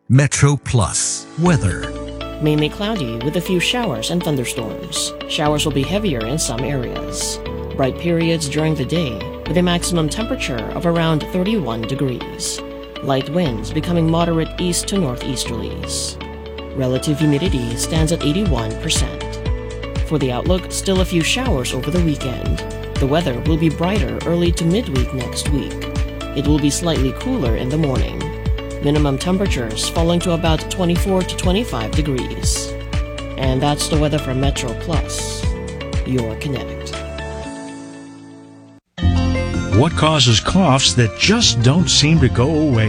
Metro Plus weather. Mainly cloudy with a few showers and thunderstorms. Showers will be heavier in some areas. Bright periods during the day with a maximum temperature of around 31 degrees. Light winds becoming moderate east to northeasterlies. Relative humidity stands at 81%. For the outlook, still a few showers over the weekend. The weather will be brighter early to midweek next week. It will be slightly cooler in the morning. Minimum temperatures falling to about 24 to 25 degrees. And that's the weather from Metro Plus, your Connect. What causes coughs that just don't seem to go away?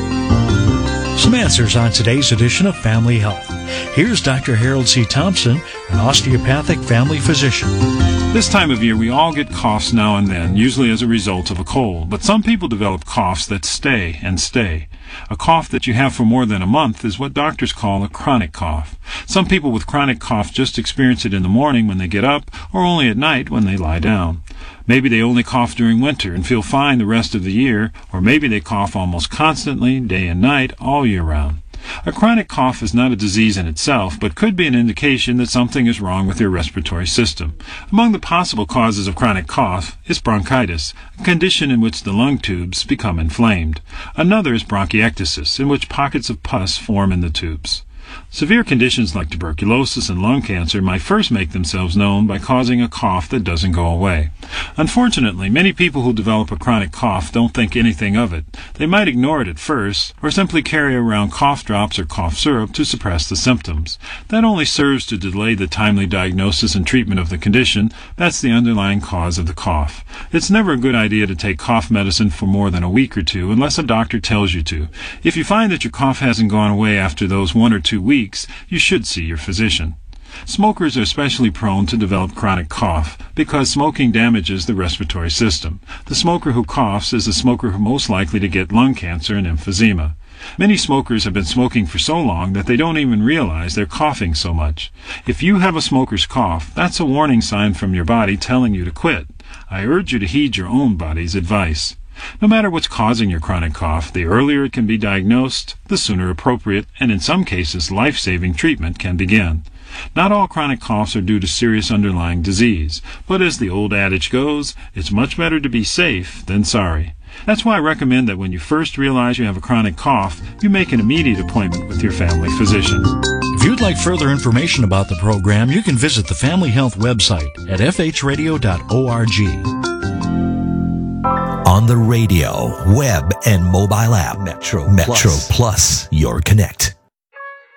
Some answers on today's edition of Family Health. Here's Dr. Harold C. Thompson, an osteopathic family physician. This time of year, we all get coughs now and then, usually as a result of a cold. But some people develop coughs that stay and stay. A cough that you have for more than a month is what doctors call a chronic cough. Some people with chronic cough just experience it in the morning when they get up, or only at night when they lie down. Maybe they only cough during winter and feel fine the rest of the year, or maybe they cough almost constantly, day and night, all year round. A chronic cough is not a disease in itself, but could be an indication that something is wrong with your respiratory system. Among the possible causes of chronic cough is bronchitis, a condition in which the lung tubes become inflamed. Another is bronchiectasis, in which pockets of pus form in the tubes. Severe conditions like tuberculosis and lung cancer might first make themselves known by causing a cough that doesn't go away. Unfortunately, many people who develop a chronic cough don't think anything of it. They might ignore it at first, or simply carry around cough drops or cough syrup to suppress the symptoms. That only serves to delay the timely diagnosis and treatment of the condition. That's the underlying cause of the cough. It's never a good idea to take cough medicine for more than a week or two unless a doctor tells you to. If you find that your cough hasn't gone away after those 1 or 2 weeks, you should see your physician. Smokers are especially prone to develop chronic cough because smoking damages the respiratory system. The smoker who coughs is the smoker who most likely to get lung cancer and emphysema. Many smokers have been smoking for so long that they don't even realize they're coughing so much. If you have a smoker's cough, that's a warning sign from your body telling you to quit. I urge you to heed your own body's advice. No matter what's causing your chronic cough, the earlier it can be diagnosed, the sooner appropriate, and in some cases, life-saving treatment can begin. Not all chronic coughs are due to serious underlying disease, but as the old adage goes, it's much better to be safe than sorry. That's why I recommend that when you first realize you have a chronic cough, you make an immediate appointment with your family physician. If you'd like further information about the program, you can visit the Family Health website at fhradio.org. On the radio, web, and mobile app, Metro Plus, your Connect.